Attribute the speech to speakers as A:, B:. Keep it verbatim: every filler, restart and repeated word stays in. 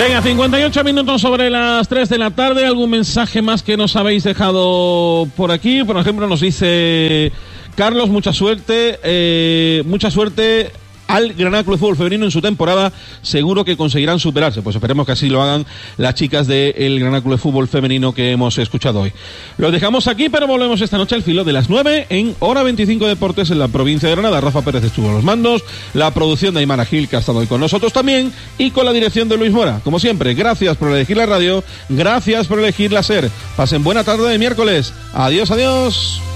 A: Venga, cincuenta y ocho minutos sobre las tres de la tarde. ¿Algún mensaje más que nos habéis dejado por aquí? Por ejemplo, nos dice Carlos, mucha suerte, eh, mucha suerte al Granada Club de Fútbol Femenino en su temporada, seguro que conseguirán superarse. Pues esperemos que así lo hagan las chicas del Granada Club de Fútbol Femenino que hemos escuchado hoy. Lo dejamos aquí, pero volvemos esta noche al filo de las nueve en Hora veinticinco Deportes en la provincia de Granada. Rafa Pérez estuvo en los mandos, la producción de Aymara Gil, que ha estado hoy con nosotros también, y con la dirección de Luis Mora. Como siempre, gracias por elegir la radio, gracias por elegir la SER. Pasen buena tarde de miércoles. Adiós, adiós.